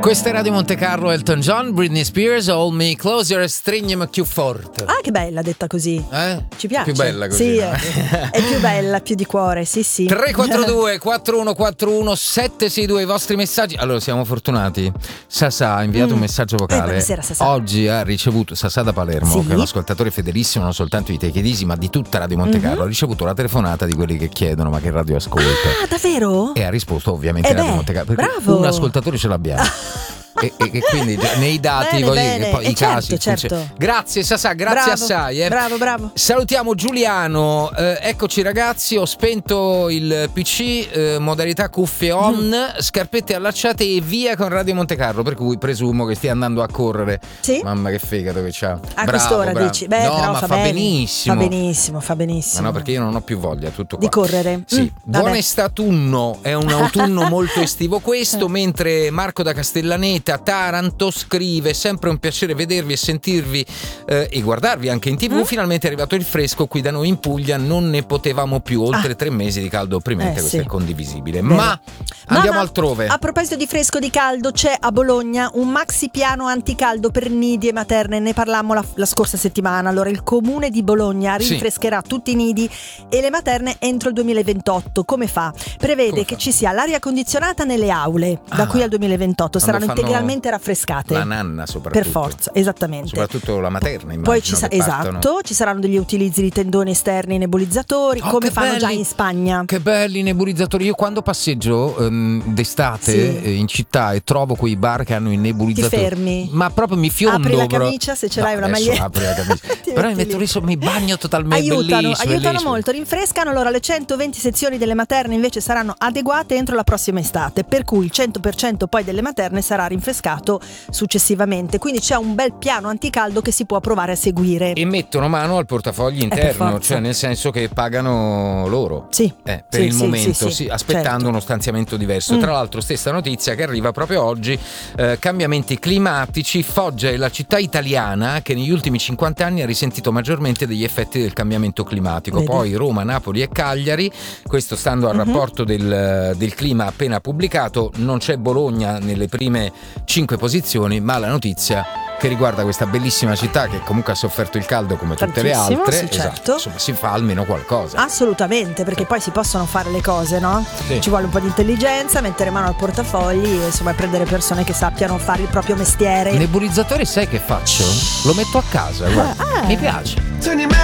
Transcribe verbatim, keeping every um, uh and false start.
Questa è Radio Monte Carlo, Elton John, Britney Spears, Hold Me Closer, Strignimi più forte. Ah, che bella detta così. Eh? Ci piace. Più bella così. Sì, no? è, è più bella, più di cuore, sì sì. tre quattro due quattro uno quattro uno sette sei due i vostri messaggi. Allora, siamo fortunati. Sasà ha inviato mm. un messaggio vocale. Eh, buonasera, Sasà. Oggi ha ricevuto, Sasà da Palermo, sì. che è un ascoltatore fedelissimo non soltanto di Take It Easy, ma di tutta Radio Monte Carlo. Mm-hmm. Ha ricevuto la telefonata di quelli che chiedono ma che radio ascolta. Ah, davvero? E ha risposto ovviamente eh Radio beh, Monte Carlo. Perché bravo. un ascoltatore ce l'abbiamo. E, e, e quindi nei dati bene, voglio bene. dire, poi eh i certo, casi certo. Grazie Sasà, grazie bravo, assai eh. bravo bravo salutiamo Giuliano, eh, eccoci ragazzi, ho spento il P C, eh, modalità cuffie on, mm. scarpette allacciate e via con Radio Monte Carlo, per cui presumo che stia andando a correre. Sì? Mamma che fegato che c'ha. A bravo, quest'ora bravo. dici? Beh, no però ma fa, fa bene. benissimo fa benissimo fa benissimo ma no, perché io non ho più voglia tutto qua. di correre. Sì, mm, buon vabbè. estatunno, è un autunno molto estivo questo, mentre Marco da Castellaneta, Taranto, scrive: sempre un piacere vedervi e sentirvi eh, e guardarvi anche in tv. mm? Finalmente è arrivato il fresco qui da noi in Puglia, non ne potevamo più, oltre ah. tre mesi di caldo opprimente. eh, questo sì. è condivisibile. Bene. Ma andiamo ma, altrove. A proposito di fresco di caldo, c'è a Bologna un maxi piano anticaldo per nidi e materne, ne parlammo la, la scorsa settimana. Allora il comune di Bologna rinfrescherà sì. tutti i nidi e le materne entro il duemilaventotto. Come fa? Prevede Come che fa? ci sia l'aria condizionata nelle aule ah. da qui al duemilaventotto, saranno integralmente raffrescate. La nanna soprattutto. Per forza, esattamente. Soprattutto la materna, immagino. Poi ci sa- esatto, partono. ci saranno degli utilizzi di tendoni esterni nebulizzatori, oh, come fanno belli. già in Spagna. Che belli i nebulizzatori. Io quando passeggio um, d'estate sì. eh, in città e trovo quei bar che hanno i nebulizzatori, ti fermi, ma proprio mi fiondo. Apri la però. camicia se ce no, l'hai una maglietta. Apri la camicia. Però mi metto lì, mi bagno totalmente. Aiutano, bellissimo, aiutano bellissimo. molto, rinfrescano. Allora le centoventi sezioni delle materne invece saranno adeguate entro la prossima estate, per cui il cento per cento poi delle materne sarà rinfrescato successivamente. Quindi c'è un bel piano anticaldo che si può provare a seguire. E mettono mano al portafogli interno, cioè nel senso che pagano loro. Sì. Eh, per sì, il sì, momento, sì, sì, sì, aspettando certo. uno stanziamento diverso. Mm. Tra l'altro, stessa notizia che arriva proprio oggi: eh, cambiamenti climatici. Foggia è la città italiana che negli ultimi cinquanta anni ha risentito maggiormente degli effetti del cambiamento climatico. Vedi? Poi Roma, Napoli e Cagliari. Questo stando al mm-hmm. rapporto del, del clima appena pubblicato. Non c'è Bologna nelle prime cinque posizioni, ma la notizia che riguarda questa bellissima città che comunque ha sofferto il caldo come tutte Tantissimo, le altre, sì, certo. esatto, insomma si fa almeno qualcosa. Assolutamente, perché sì. poi si possono fare le cose, no? Sì. Ci vuole un po' di intelligenza, mettere mano al portafogli e insomma prendere persone che sappiano fare il proprio mestiere. Nebulizzatore sai che faccio? Lo metto a casa, guarda. Ah, ah. Mi piace.